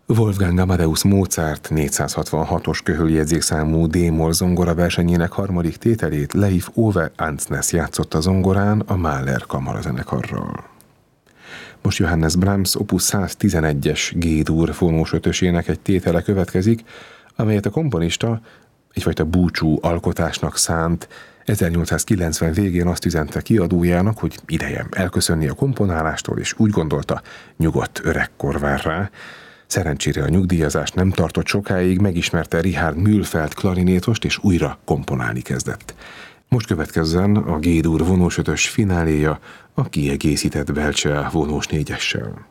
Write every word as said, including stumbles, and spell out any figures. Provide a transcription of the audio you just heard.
Wolfgang Amadeus Mozart négyszázhatvanhatos köhöljegyzékszámú D-moll zongora versenyének harmadik tételét Leif Ove Andsnes játszotta zongorán a Mahler kamarazenekarral. Most Johannes Brahms opus száztizenegyes G-dur fonós ötösének egy tétele következik, amelyet a komponista egyfajta búcsú alkotásnak szánt. ezernyolcszázkilencven végén azt üzente kiadójának, hogy ideje elköszönni a komponálástól, és úgy gondolta, nyugodt öregkor vár rá. Szerencsére a nyugdíjazás nem tartott sokáig, megismerte Richard Mühlfeld klarinétost, és újra komponálni kezdett. Most következzen a G-dur vonós ötös fináléja a kiegészített Welche vonós négyessel.